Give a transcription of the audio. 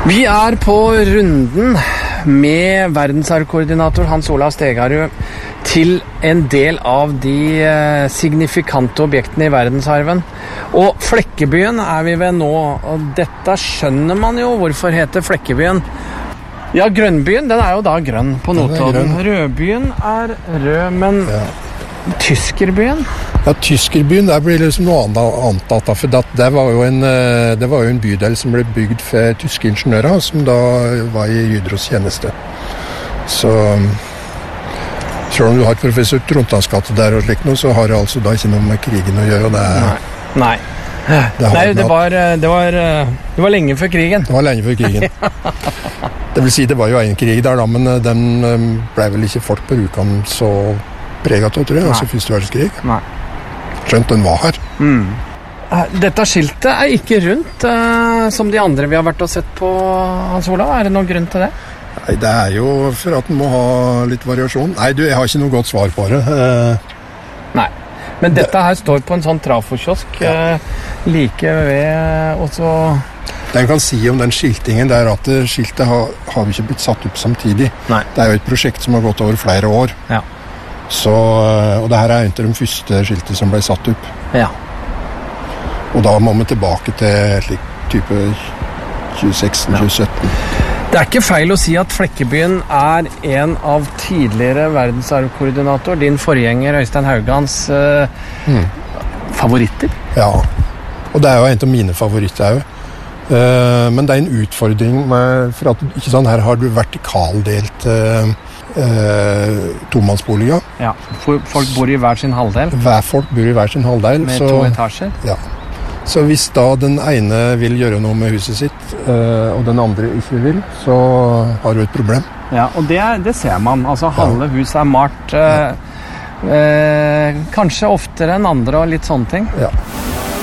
Vi på runden med verdensarvkoordinator Hans Olav Stegarud til en del av de signifikante objektene i verdensarven. Og Flekkebyen vi ved nå, og dette skjønner man jo hvorfor heter Flekkebyen. Ja, Grønnbyen, den jo da grønn på Notodden. Rødbyen rød, men Tyskerbyen? Ja, Tyskerbyen, der blir liksom noe annet, for det var jo en bydel som ble bygd for tyske ingeniører, som da var i Hydros tjeneste. Så selv om du har professor Trondheimsgate der og slik noe, så har det altså da ikke noe med krigen å gjøre. Nei. Det var lenge før krigen. Det var lenge før krigen. Det vil si, det var jo en krig der da, men den ble vel ikke folk på Rjukan så preget av, tror jeg, altså første verdenskrig. Nei. Skjønt den var her. Dette skiltet ikke rundt, som de andre vi har vært og sett på, Hans Olav. Det noen grunn til det? Nei, det jo for at den må ha litt variasjon. Nei, jeg har ikke noe godt svar på det. Nei, men dette her står på en sånn trafokiosk like ved, og så... Det jeg kan si om den skiltingen, det at skiltet har vi ikke blitt satt opp samtidig. Nei. Det jo et prosjekt som har gått over flere år. Ja. Så, og det her en av de første skiltet som ble satt opp. Ja. Og da må vi tilbake til slik type 2016-2017. Det ikke feil å si at Flekkebyen en av tidligere verdensarvkoordinator, din forgjenger Øystein Haugans favoritter. Ja, og det jo en av mine favoritter også. Men det en utfordring for at ikke sånn, her har du vertikaldelt tomannsboliger. Ja, folk bor i hver sin halvdel. Folk bor i hver sin halvdel. Med 2 etasjer. Ja. Så hvis da den ene vil gjøre noe med huset sitt, og den andre ikke vil, så har du et problem. Ja, og det ser man. Altså, halve huset malt kanskje oftere enn andre og litt sånne ting. Ja.